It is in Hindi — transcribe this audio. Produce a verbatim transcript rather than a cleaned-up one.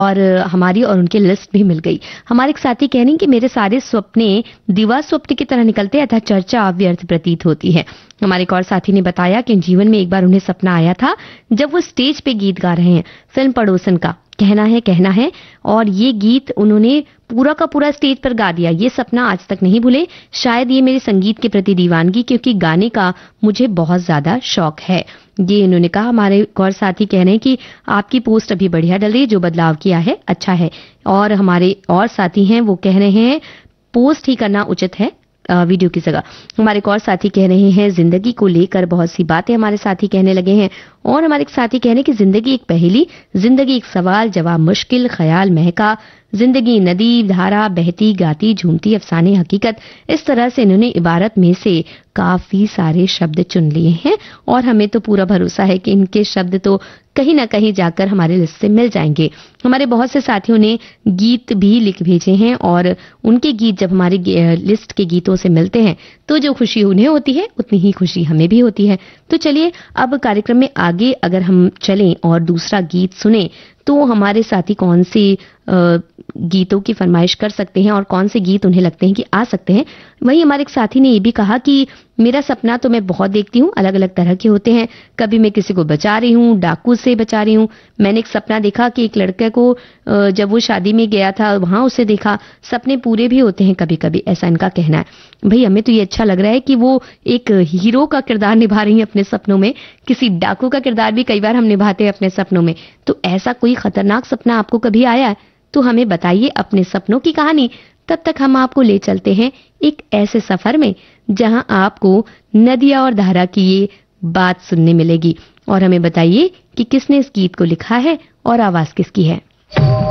और हमारी और उनकी लिस्ट भी मिल गई। हमारे एक साथी कह रही कि मेरे सारे सपने दिवा स्वप्न की तरह निकलते अतः चर्चा व्यर्थ प्रतीत होती है। हमारे एक और साथी ने बताया कि जीवन में एक बार उन्हें सपना आया था जब वो स्टेज पे गीत गा रहे हैं फिल्म पड़ोसन का कहना है कहना है और ये गीत उन्होंने पूरा का पूरा स्टेज पर गा दिया। ये सपना आज तक नहीं भूले। शायद ये मेरे संगीत के प्रति दीवानगी क्योंकि गाने का मुझे बहुत ज्यादा शौक है, ये इन्होंने कहा। हमारे एक और साथी कह रहे हैं कि आपकी पोस्ट अभी बढ़िया डल रही है, जो बदलाव किया है अच्छा है। और हमारे और साथी हैं वो कह रहे हैं पोस्ट ही करना उचित है वीडियो की जगह। हमारे एक और साथी कह रहे हैं जिंदगी को लेकर बहुत सी बातें हमारे साथी कहने लगे हैं। और हमारे एक साथी कह रहे हैं कि जिंदगी एक पहेली, जिंदगी एक सवाल जवाब मुश्किल, ख्याल महका, जिंदगी नदी धारा बहती गाती झूमती अफसाने हकीकत। इस तरह से इन्होंने इबारत में से काफी सारे शब्द चुन लिए हैं और हमें तो पूरा भरोसा है कि इनके शब्द तो कहीं ना कहीं जाकर हमारे लिस्ट से मिल जाएंगे। हमारे बहुत से साथियों ने गीत भी लिख भेजे हैं और उनके गीत जब हमारी लिस्ट के गीतों से मिलते हैं तो जो खुशी उन्हें होती है उतनी ही खुशी हमें भी होती है। तो चलिए अब कार्यक्रम में आगे अगर हम चलें और दूसरा गीत सुने तो हमारे साथी कौन से गीतों की फरमाइश कर सकते हैं और कौन से गीत उन्हें लगते हैं कि आ सकते हैं। वहीं हमारे एक साथी ने ये भी कहा कि मेरा सपना तो मैं बहुत देखती हूँ, अलग अलग तरह के होते हैं। कभी मैं किसी को बचा रही हूँ, डाकू से बचा रही हूँ। मैंने एक सपना देखा कि एक लड़के को जब वो शादी में गया था वहां उसे देखा। सपने पूरे भी होते हैं कभी कभी, ऐसा इनका कहना है। भाई हमें तो ये अच्छा लग रहा है कि वो एक हीरो का किरदार निभा रही है अपने सपनों में, किसी डाकू का किरदार भी कई बार हम निभाते हैं अपने सपनों में। तो ऐसा कोई खतरनाक सपना आपको कभी आया है तो हमें बताइए अपने सपनों की कहानी। तब तक हम आपको ले चलते हैं एक ऐसे सफर में जहां आपको नदिया और धारा की ये बात सुनने मिलेगी और हमें बताइए कि किसने इस गीत को लिखा है और आवाज किसकी है।